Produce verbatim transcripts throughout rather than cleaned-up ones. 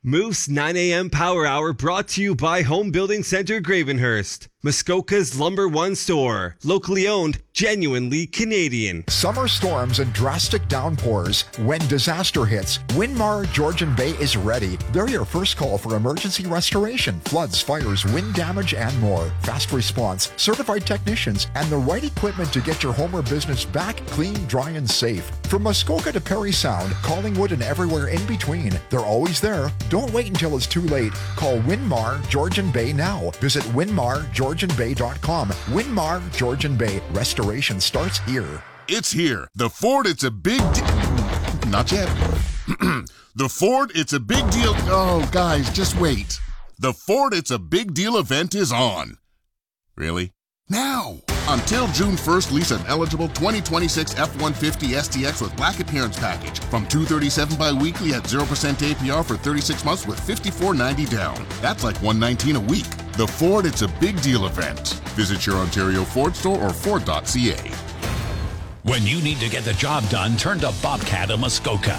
Moose nine a.m. Power Hour brought to you by Home Building Center Gravenhurst, Muskoka's number one store. Locally owned, genuinely Canadian. Summer storms and drastic downpours. When disaster hits, Winmar Georgian Bay is ready. They're your first call for emergency restoration, floods, fires, wind damage, and more. Fast response, certified technicians, and the right equipment to get your home or business back clean, dry, and safe. From Muskoka to Parry Sound, Collingwood, and everywhere in between, they're always there. Don't wait until it's too late. Call Winmar Georgian Bay now. Visit winmar georgian bay dot com. Winmar Georgian Bay. Restoration starts here. It's here. The Ford It's a Big Deal. Not yet. The Ford It's a Big Deal. Oh, guys, just wait. The Ford It's a Big Deal event is on. Really? Now! Until June first, lease an eligible twenty twenty-six F one fifty S T X with black appearance package from two hundred thirty-seven dollars bi-weekly at zero percent A P R for thirty-six months with fifty-four ninety down. That's like one hundred nineteen dollars a week. The Ford It's a Big Deal event. Visit your Ontario Ford store or Ford dot C A. When you need to get the job done, turn to Bobcat of Muskoka.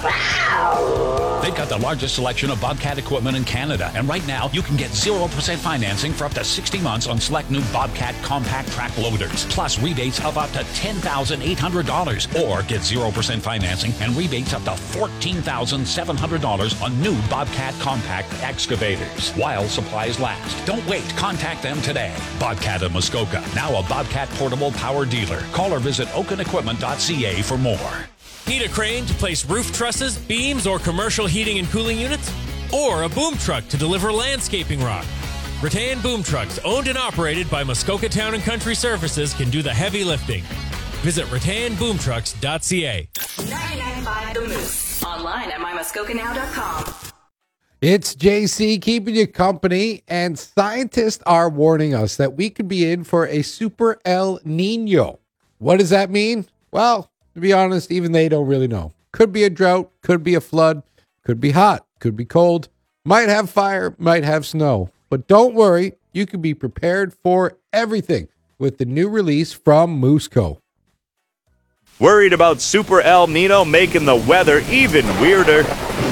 They've got the largest selection of Bobcat equipment in Canada, and right now you can get zero percent financing for up to sixty months on select new Bobcat compact track loaders, plus rebates of up to ten thousand eight hundred dollars, or get zero percent financing and rebates up to fourteen thousand seven hundred dollars on new Bobcat compact excavators, while supplies last. Don't wait. Contact them today. Bobcat of Muskoka, now a Bobcat portable power dealer. Call or visit oaken equipment dot c a for more. Need a crane to place roof trusses, beams, or commercial heating and cooling units? Or a boom truck to deliver landscaping rock? Rattan Boom Trucks, owned and operated by Muskoka Town and Country Services, can do the heavy lifting. Visit rattan boom trucks dot c a. ninety-nine point five The Moose. Online at my muskoka now dot com. It's J C keeping you company, and scientists are warning us that we could be in for a super El Nino. What does that mean? Well, to be honest, even they don't really know. Could be a drought, could be a flood, could be hot, could be cold, might have fire, might have snow. But don't worry, you can be prepared for everything with the new release from Mooseco. Worried about Super El Nino making the weather even weirder?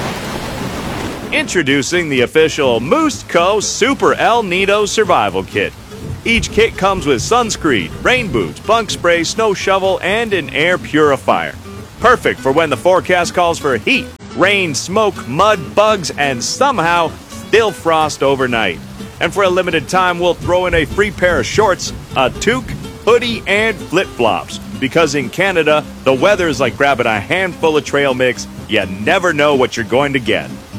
Introducing the official Mooseco Super El Nino Survival Kit. Each kit comes with sunscreen, rain boots, bunk spray, snow shovel, and an air purifier. Perfect for when the forecast calls for heat, rain, smoke, mud, bugs, and somehow still frost overnight. And for a limited time, we'll throw in a free pair of shorts, a toque, hoodie, and flip-flops. Because in Canada, the weather is like grabbing a handful of trail mix. You never know what you're going to get.